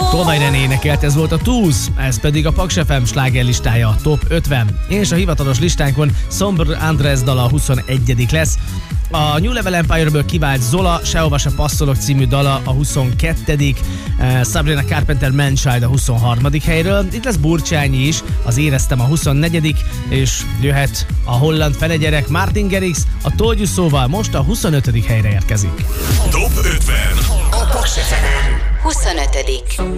Tolvaj René énekelt, ez volt a Tools, ez pedig a Paks FM slágerlistája, Top 50. És a hivatalos listánkon Somber Andrés dala a 21. lesz. A New Level Empire-ből kivált Zola, Sehova se passzolok című dala a 22. Sabrina Carpenter Manchild a 23. helyről. Itt lesz Burcsányi is, az Éreztem a 24. és jöhet a holland fenegyerek Martin Garrix a Told You So-val, most a 25. helyre érkezik. Top 50 a Paks FM. 25.